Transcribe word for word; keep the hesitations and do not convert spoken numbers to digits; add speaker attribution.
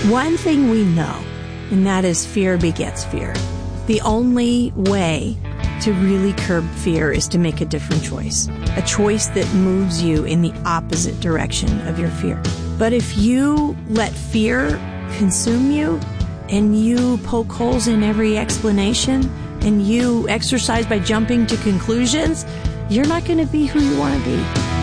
Speaker 1: One thing we know, and that is fear begets fear. The only way to really curb fear is to make a different choice, a choice that moves you in the opposite direction of your fear. But if you let fear consume you and you poke holes in every explanation and you exercise by jumping to conclusions, you're not going to be who you want to be.